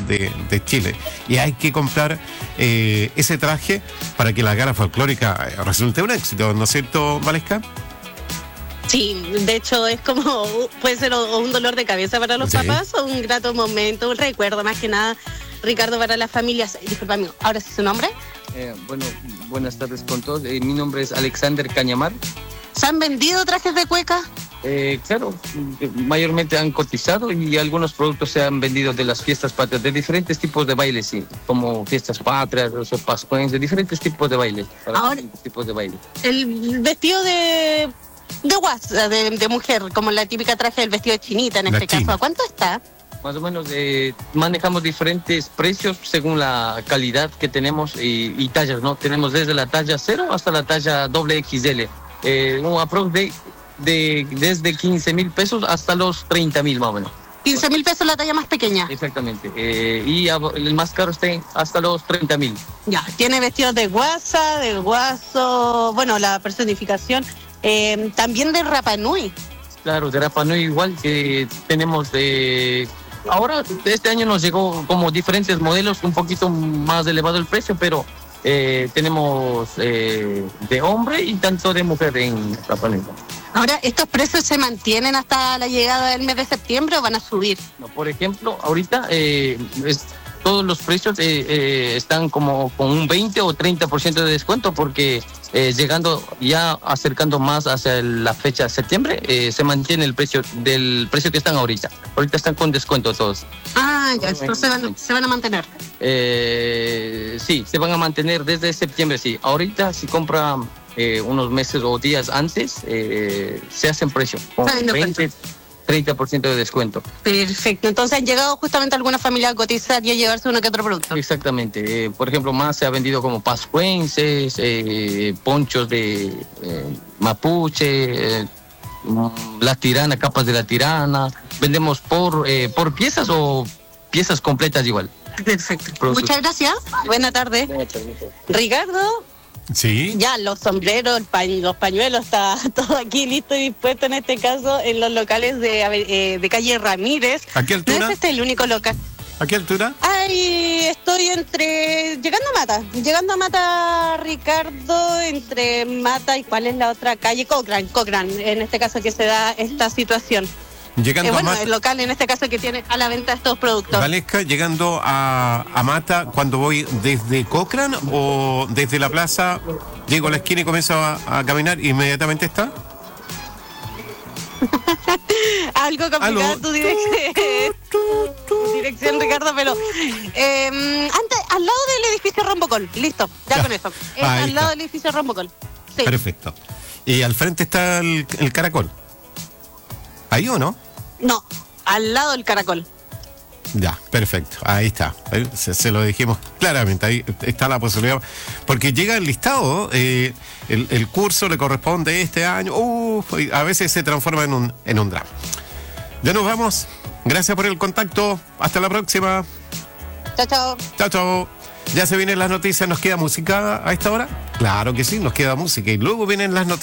de Chile. Y hay que comprar ese traje para que la gala folclórica resulte un éxito, ¿no es cierto, Valesca? Sí, de hecho es como, puede ser un dolor de cabeza para los papás o un grato momento, un recuerdo más que nada, Ricardo, para las familias. Disculpa, amigo, ¿ahora sí su nombre? Bueno, buenas tardes con todos. Mi nombre es Alexander Cañamar. ¿Se han vendido trajes de cueca? Claro, mayormente han cotizado y algunos productos se han vendido de las fiestas patrias, de diferentes tipos de bailes, sí, como fiestas patrias, o pascuenses, de diferentes tipos de bailes. Ahora, tipos de baile. El vestido de guasa, de mujer, como la típica traje del vestido de chinita en este caso, ¿a cuánto está? Más o menos manejamos diferentes precios según la calidad que tenemos y tallas, ¿no? Tenemos desde la talla 0 hasta la talla XXL. Un aprox desde 15,000 pesos hasta los 30,000 más o menos. 15,000 pesos la talla más pequeña. Exactamente. Y el más caro está hasta los 30,000. Ya, tiene vestidos de guasa, del guaso, bueno, la personificación, también de Rapa Nui. Claro, de Rapa Nui igual que tenemos ahora, este año nos llegó como diferentes modelos, un poquito más elevado el precio, pero tenemos de hombre y tanto de mujer en Rapa Nui. Ahora, ¿estos precios se mantienen hasta la llegada del mes de septiembre o van a subir? No, por ejemplo, ahorita todos los precios están como con un 20 o 30% de descuento porque llegando ya acercando más hacia la fecha de septiembre, se mantiene el precio del precio que están ahorita. Ahorita están con descuento todos. Ah, ya, entonces se van a mantener. Sí, se van a mantener desde septiembre, sí. Ahorita si compra unos meses o días antes, se hacen precio con 30% de descuento. Perfecto, entonces han llegado justamente algunas familias a cotizar y a llevarse uno que otro producto. Exactamente, por ejemplo, más se ha vendido como pascuenses, ponchos de mapuche, la tirana, capas de la tirana. Vendemos por piezas o piezas completas igual. Perfecto. Muchas gracias. Buena tarde. Ricardo. Sí. Ya, los sombreros, los pañuelos, está todo aquí listo y dispuesto en este caso en los locales de calle Ramírez. ¿A qué altura? ¿No es este el único local? ¿A qué altura? Ay, estoy llegando a Mata, Ricardo, entre Mata y ¿cuál es la otra calle? Cochrane, en este caso que se da esta situación. Llegando bueno, a Mata, el local en este caso que tiene a la venta estos productos. Valesca, llegando a Mata, cuando voy desde Cochrane o desde la plaza, llego a la esquina y comienzo a caminar, ¿inmediatamente está? Algo complicado tu dirección, Ricardo, pero antes, al lado del edificio Rombocol, listo, ya con eso. Al lado del edificio Rombocol. Sí. Perfecto. Y al frente está el Caracol. ¿Ahí o no? No, al lado del Caracol. Ya, perfecto, ahí está. Se lo dijimos claramente, ahí está la posibilidad. Porque llega el listado, el curso le corresponde este año, a veces se transforma en un drama. Ya nos vamos, gracias por el contacto, hasta la próxima. Chao, chao. Chao, chao. Ya se vienen las noticias, ¿nos queda música a esta hora? Claro que sí, nos queda música y luego vienen las noticias.